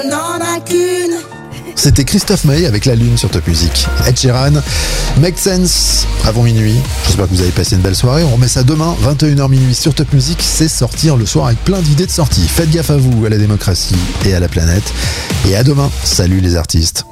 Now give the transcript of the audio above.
n'en a qu'une. C'était Christophe Maé avec La Lune sur Top Music. Ed Sheeran, Make Sense, avant minuit. J'espère que vous avez passé une belle soirée. On remet ça demain, 21h minuit sur Top Music. C'est sortir le soir avec plein d'idées de sortie. Faites gaffe à vous, à la démocratie et à la planète. Et à demain. Salut les artistes.